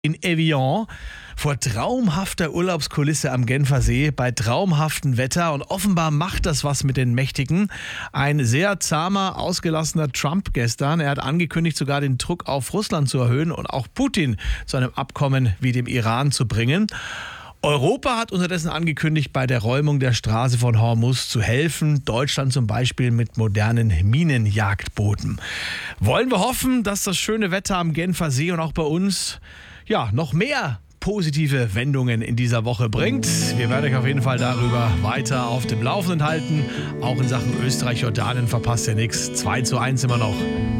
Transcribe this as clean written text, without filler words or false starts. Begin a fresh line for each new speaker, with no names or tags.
In Evian vor traumhafter Urlaubskulisse am Genfersee bei traumhaftem Wetter und offenbar macht das was mit den Mächtigen. Ein sehr zahmer, ausgelassener Trump gestern. Er hat angekündigt, sogar den Druck auf Russland zu erhöhen und auch Putin zu einem Abkommen wie dem Iran zu bringen. Europa hat unterdessen angekündigt, bei der Räumung der Straße von Hormuz zu helfen. Deutschland zum Beispiel mit modernen Minenjagdbooten. Wollen wir hoffen, dass das schöne Wetter am Genfersee und auch bei uns noch mehr positive Wendungen in dieser Woche bringt. Wir werden euch auf jeden Fall darüber weiter auf dem Laufenden halten. Auch in Sachen Österreich-Jordanien verpasst ihr nichts. 2:1 immer noch.